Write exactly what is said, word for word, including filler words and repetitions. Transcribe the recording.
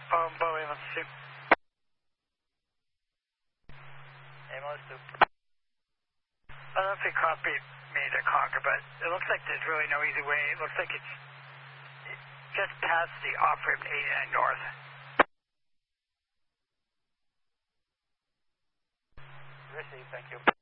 Um, Boeing, let's see. Ambulance two. I don't know if they copied me to Conquer, but it looks like there's really no easy way. It looks like it's just past the off-ramp eighty-nine North. Received, thank you.